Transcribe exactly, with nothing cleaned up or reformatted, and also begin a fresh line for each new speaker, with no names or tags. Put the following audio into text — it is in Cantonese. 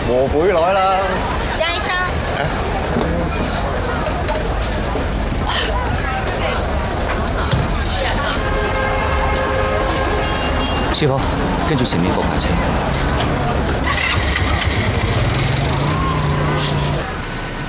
我回來啦。
江醫生。
師傅，跟住前面部架車。